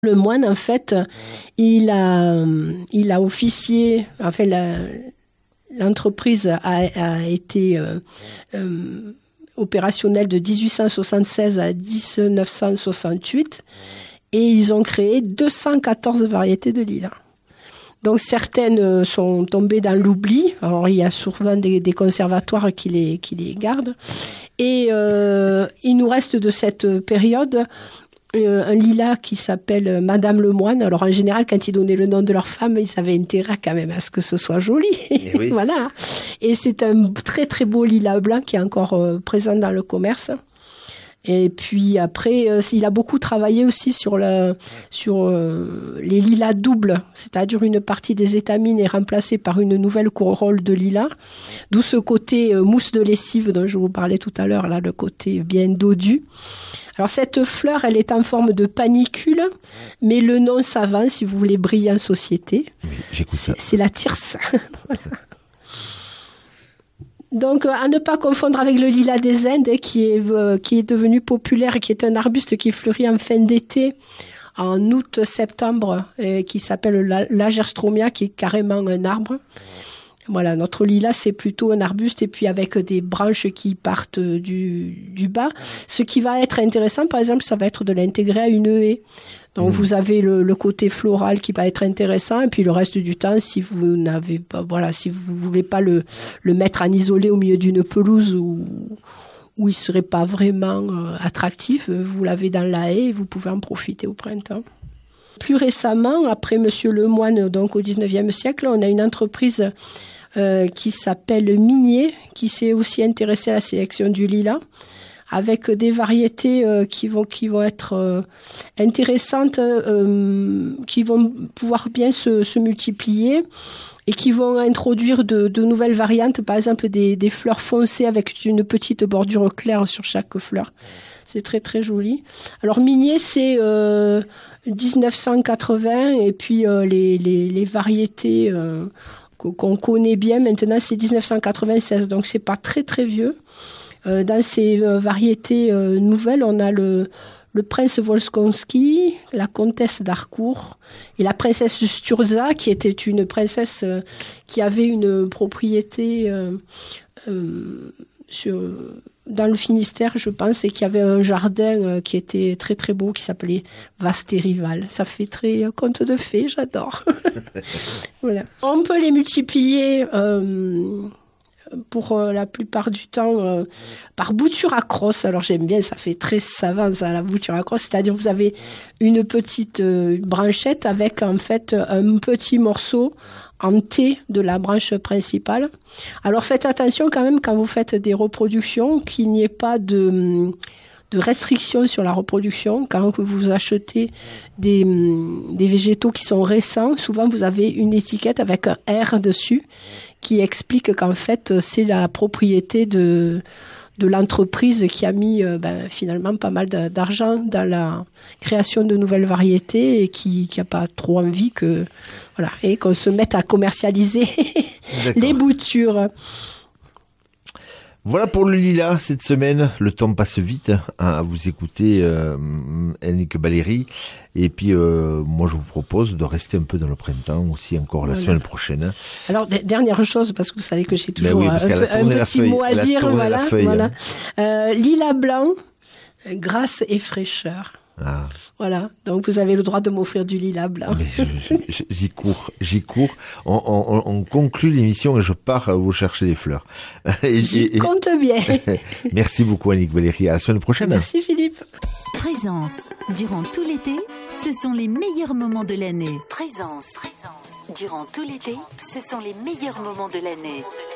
Le moine, en fait, il a officié, enfin, l'entreprise a été opérationnelle de 1876 à 1968 et ils ont créé 214 variétés de lilas. Donc certaines sont tombées dans l'oubli. Alors il y a souvent des conservatoires qui les gardent. Et il nous reste de cette période un lilas qui s'appelle Madame le Moine. Alors en général, quand ils donnaient le nom de leur femme, ils avaient intérêt quand même à ce que ce soit joli. Oui. Voilà. Et c'est un très très beau lilas blanc qui est encore présent dans le commerce. Et puis après, il a beaucoup travaillé aussi sur les lilas doubles, c'est-à-dire une partie des étamines est remplacée par une nouvelle corolle de lilas, d'où ce côté mousse de lessive dont je vous parlais tout à l'heure, là, le côté bien dodu. Alors cette fleur, elle est en forme de panicule, mais le nom savant, si vous voulez briller en société, c'est la tierce. Voilà. Donc, à ne pas confondre avec le lilas des Indes, qui est devenu populaire, qui est un arbuste qui fleurit en fin d'été, en août-septembre, qui s'appelle l'agerstromia, qui est carrément un arbre. Voilà, notre lilas, c'est plutôt un arbuste et puis avec des branches qui partent du bas. Ce qui va être intéressant, par exemple, ça va être de l'intégrer à une haie. Donc vous avez le côté floral qui va être intéressant et puis le reste du temps, si vous n'avez pas, voilà, si vous voulez pas le mettre en isolé au milieu d'une pelouse où il serait pas vraiment attractif, vous l'avez dans la haie et vous pouvez en profiter au printemps. Plus récemment, après Monsieur Lemoine, donc au 19e siècle, on a une entreprise qui s'appelle Minier, qui s'est aussi intéressée à la sélection du lilas, avec des variétés qui vont être intéressantes, qui vont pouvoir bien se multiplier et qui vont introduire de nouvelles variantes, par exemple des fleurs foncées avec une petite bordure claire sur chaque fleur. C'est très très joli. Alors Minier, c'est 1980 et puis les variétés qu'on connaît bien maintenant, c'est 1996, donc c'est pas très très vieux. Dans ces variétés nouvelles, on a le prince Volskonski, la comtesse d'Harcourt et la princesse Sturza, qui était une princesse qui avait une propriété dans le Finistère, je pense, et qui avait un jardin qui était très très beau, qui s'appelait Vastérival. Ça fait très conte de fées, j'adore. Voilà. On peut les multiplier pour la plupart du temps par bouture à crosse. Alors j'aime bien, ça fait très savant ça, la bouture à crosse, c'est-à-dire vous avez une petite branchette avec en fait un petit morceau en T de la branche principale. Alors faites attention quand même quand vous faites des reproductions qu'il n'y ait pas de restrictions sur la reproduction. Quand vous achetez des végétaux qui sont récents, souvent vous avez une étiquette avec un R dessus qui explique qu'en fait c'est la propriété de l'entreprise qui a mis finalement pas mal d'argent dans la création de nouvelles variétés et qui a pas trop envie que voilà et qu'on se mette à commercialiser les boutures. Voilà pour le lilas cette semaine. Le temps passe vite à vous écouter, Annick Baléry. Et puis, moi, je vous propose de rester un peu dans le printemps aussi encore la semaine prochaine. Alors, dernière chose, parce que vous savez que j'ai toujours un petit mot à dire. Voilà. Lilas blanc, grâce et fraîcheur. Ah. Voilà, donc vous avez le droit de m'offrir du lilas blanc. Mais j'y cours. On conclut l'émission et je pars vous chercher des fleurs. J'y compte bien. Merci beaucoup Annick Baléry, à la semaine prochaine. Merci Philippe. Présence, durant tout l'été, ce sont les meilleurs moments de l'année. Présence, durant tout l'été, ce sont les meilleurs moments de l'année.